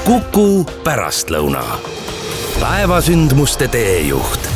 Kuku pärastlõuna. Päevasündmuste teejuht.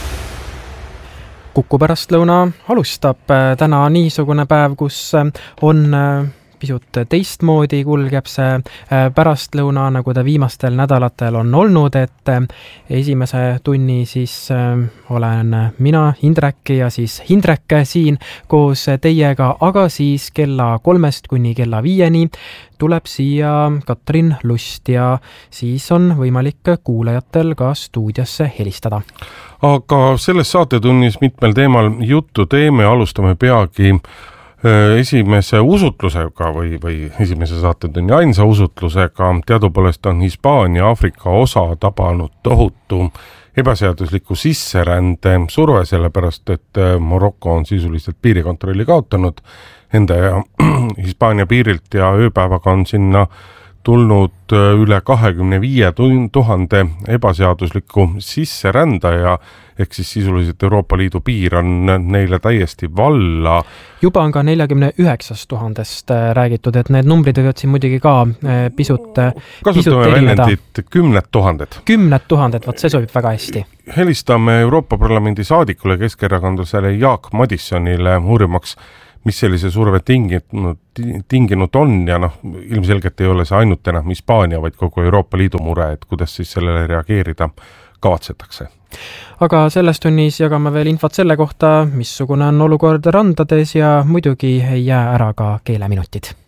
Kuku pärastlõuna alustab täna niisugune päev, kus on pisut teistmoodi kulgeb see pärastlõuna, nagu ta viimastel nädalatel on olnud, et esimese tunni siis olen mina, Hindrek ja siis Hindrek siin koos teiega, aga siis kella 3 kuni kella 5 tuleb siia Katrin Lust ja siis on võimalik kuulajatel ka stuudiosse helistada. Aga selles saatetunnis mitmel teemal juttu teeme, alustame peagi esimese usutlusega või esimese saatetunni ainsa usutlusega. Teadupoolest on Hispaania Aafrika osa tabanud tohutu ebaseadusliku sisserände surve, sellepärast et Maroko on sisuliselt piirikontrolli kaotanud enda ja Hispaania piirilt ja ööpäevaga on sinna tulnud üle 25 000 ebaseadusliku sisserändaja, ehk siis sisuliselt Euroopa Liidu piir on neile täiesti valla. Juba on ka 49 000 räägitud, et need numbrid võivad siin muidugi ka pisut erineda. 10 000. 10 000, võt see sobib väga hästi. Helistame Euroopa Parlamendi saadikule, keskerakondlasele Jaak Madissonile uurimaks, mis sellise surve tinginud on ja ilmselgelt ei ole see ainult enam Hispaania, vaid kogu Euroopa Liidu mure, et kuidas siis sellele reageerida kavatsetakse. Aga selles tunnis jagame veel infot selle kohta, missugune on olukord randades ja muidugi ei jää ära ka keeleminutid.